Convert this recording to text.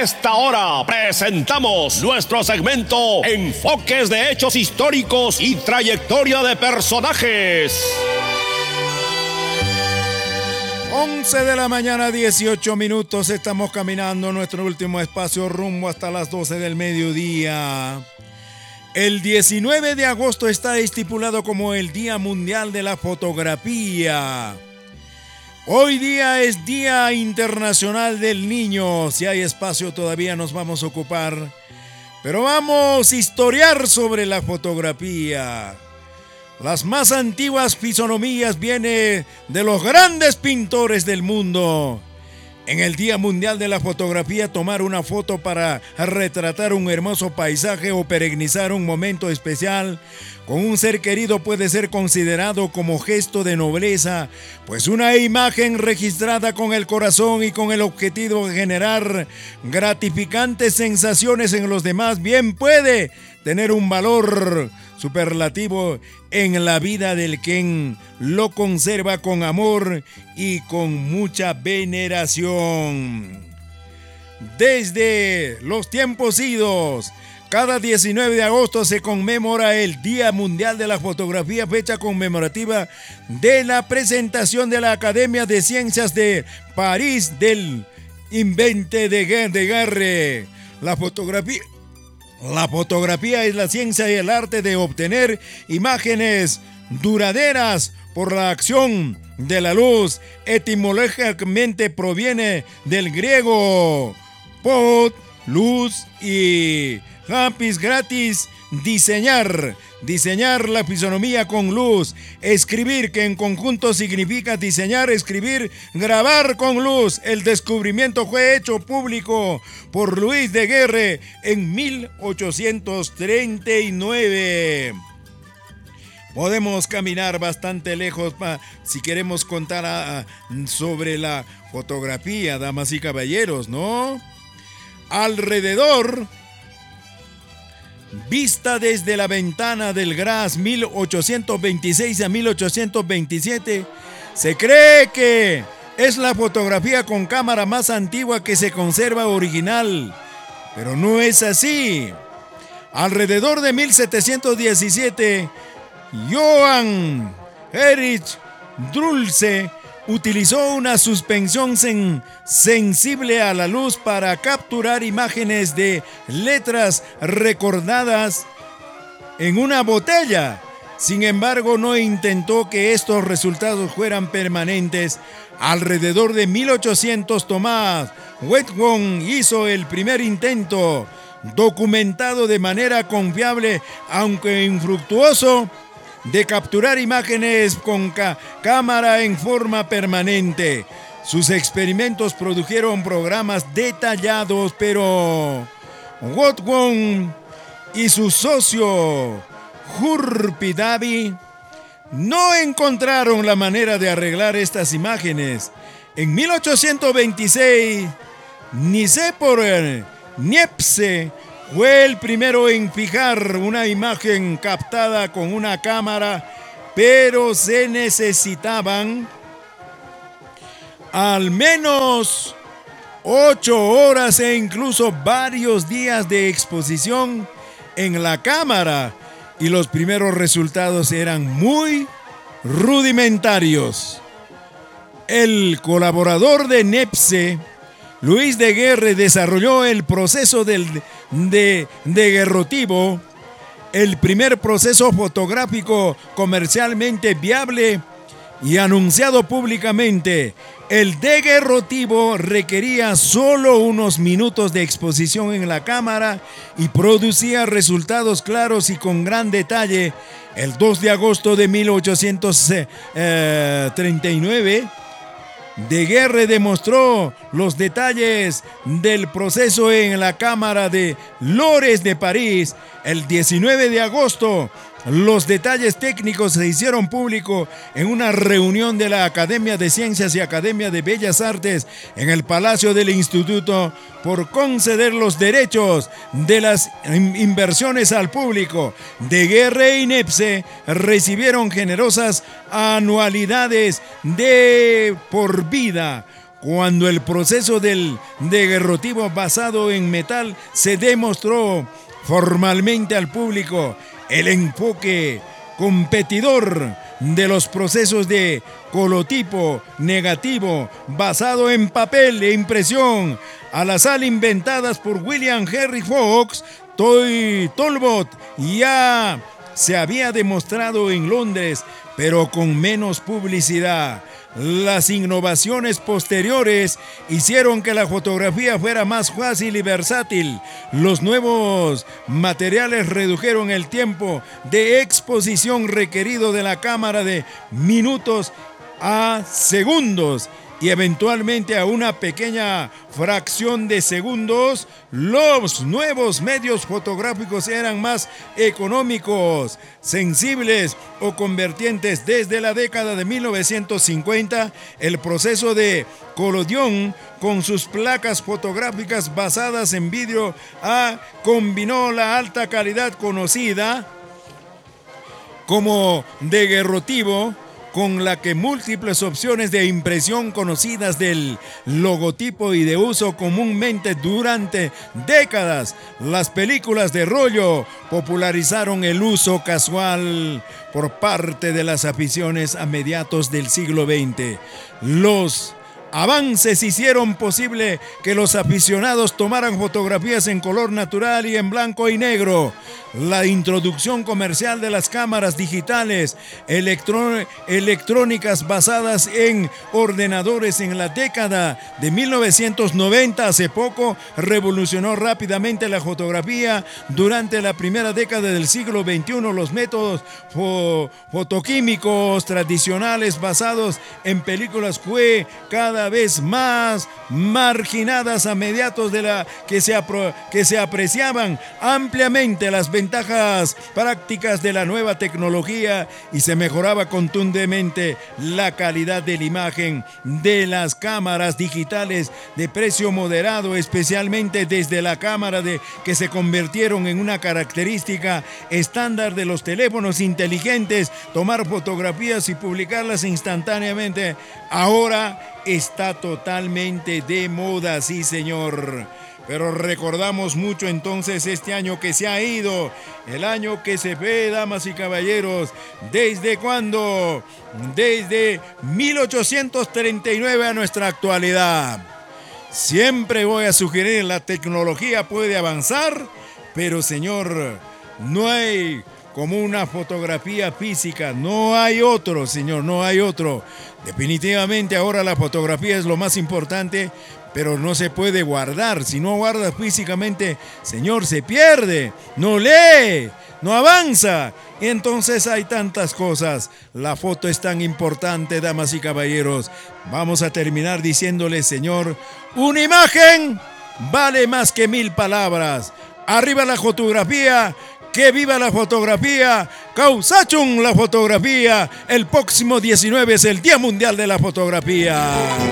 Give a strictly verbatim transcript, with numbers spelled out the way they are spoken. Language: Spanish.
esta hora presentamos nuestro segmento Enfoques de Hechos Históricos y Trayectoria de Personajes. once de la mañana, dieciocho minutos. Estamos caminando nuestro último espacio rumbo hasta las doce del mediodía. El diecinueve de agosto está estipulado como el Día Mundial de la Fotografía. Hoy día es Día Internacional del Niño. Si hay espacio todavía nos vamos a ocupar. Pero vamos a historiar sobre la fotografía. Las más antiguas fisonomías vienen de los grandes pintores del mundo. En el Día Mundial de la Fotografía, tomar una foto para retratar un hermoso paisaje o peregrinizar un momento especial con un ser querido puede ser considerado como gesto de nobleza, pues una imagen registrada con el corazón y con el objetivo de generar gratificantes sensaciones en los demás bien puede tener un valor superlativo en la vida del quien lo conserva con amor y con mucha veneración. Desde los tiempos idos, cada diecinueve de agosto se conmemora el Día Mundial de la Fotografía, fecha conmemorativa de la presentación de la Academia de Ciencias de París del invento de Daguerre. La fotografía La fotografía es la ciencia y el arte de obtener imágenes duraderas por la acción de la luz. Etimológicamente proviene del griego pot, luz, y lapis gratis, diseñar. Diseñar la fisonomía con luz. Escribir, que en conjunto significa diseñar, escribir, grabar con luz. El descubrimiento fue hecho público por Louis Daguerre en mil ochocientos treinta y nueve. Podemos caminar bastante lejos pa, si queremos contar a, a, sobre la fotografía, damas y caballeros, ¿no? Alrededor, vista desde la ventana del Graz, mil ochocientos veintiséis a mil ochocientos veintisiete, se cree que es la fotografía con cámara más antigua que se conserva original, pero no es así. Alrededor de mil setecientos diecisiete, Johann Heinrich Drulce utilizó una suspensión sen- sensible a la luz para capturar imágenes de letras recordadas en una botella. Sin embargo, no intentó que estos resultados fueran permanentes. Alrededor de mil ochocientos, Thomas Wedgwood hizo el primer intento, documentado de manera confiable, aunque infructuoso, de capturar imágenes con ca- cámara en forma permanente. Sus experimentos produjeron programas detallados, pero Wedgwood y su socio Hurpy-Davy no encontraron la manera de arreglar estas imágenes. En mil ochocientos veintiséis, Nicéphore Niepce fue el primero en fijar una imagen captada con una cámara, pero se necesitaban al menos ocho horas e incluso varios días de exposición en la cámara, y los primeros resultados eran muy rudimentarios. El colaborador de Niepce, Louis Daguerre, desarrolló el proceso del de daguerrotipo, el primer proceso fotográfico comercialmente viable y anunciado públicamente. El daguerrotipo requería solo unos minutos de exposición en la cámara y producía resultados claros y con gran detalle. El dos de agosto de mil ochocientos treinta y nueve, Daguerre demostró los detalles del proceso en la Cámara de Lores de París. El diecinueve de agosto, los detalles técnicos se hicieron públicos en una reunión de la Academia de Ciencias y Academia de Bellas Artes en el Palacio del Instituto por conceder los derechos de las inversiones al público. Daguerre y Niepce recibieron generosas anualidades de por vida. cuando el proceso del daguerrotipo basado en metal se demostró formalmente al público, el enfoque competidor de los procesos de colotipo negativo basado en papel e impresión a la sal inventadas por William Henry Fox Toy Talbot ya se había demostrado en Londres, pero con menos publicidad. Las innovaciones posteriores hicieron que la fotografía fuera más fácil y versátil. Los nuevos materiales redujeron el tiempo de exposición requerido de la cámara de minutos a segundos y eventualmente a una pequeña fracción de segundos. Los nuevos medios fotográficos eran más económicos, sensibles o convertientes. Desde la década de mil novecientos cincuenta, el proceso de colodión con sus placas fotográficas basadas en vidrio ah, combinó la alta calidad conocida como daguerrotipo con la que múltiples opciones de impresión conocidas del logotipo y de uso comúnmente durante décadas. Las películas de rollo popularizaron el uso casual por parte de las aficiones a mediados del siglo veinte. Los avances hicieron posible que los aficionados tomaran fotografías en color natural y en blanco y negro. La introducción comercial de las cámaras digitales electró- electrónicas basadas en ordenadores en la década de mil novecientos noventa, hace poco, revolucionó rápidamente la fotografía. Durante la primera década del siglo veintiuno, los métodos fo- fotoquímicos tradicionales basados en películas fue cada vez más marginadas a mediados de la que se, apro- que se apreciaban ampliamente las ventajas prácticas de la nueva tecnología y se mejoraba contundentemente la calidad de la imagen de las cámaras digitales de precio moderado, especialmente desde la cámara de que se convirtieron en una característica estándar de los teléfonos inteligentes, tomar fotografías y publicarlas instantáneamente. Ahora está totalmente de moda, sí señor. Pero recordamos mucho entonces este año que se ha ido, el año que se fue, damas y caballeros. ¿Desde cuándo? Desde mil ochocientos treinta y nueve a nuestra actualidad. Siempre voy a sugerir, la tecnología puede avanzar, pero señor, no hay como una fotografía física, no hay otro, señor, no hay otro. Definitivamente ahora la fotografía es lo más importante, pero no se puede guardar. Si no guardas físicamente, señor, se pierde, no lee, no avanza. Entonces hay tantas cosas. La foto es tan importante, damas y caballeros. Vamos a terminar diciéndole, señor, una imagen vale más que mil palabras. Arriba la fotografía. ¡Que viva la fotografía! ¡Causachun la fotografía! El próximo diecinueve es el Día Mundial de la Fotografía.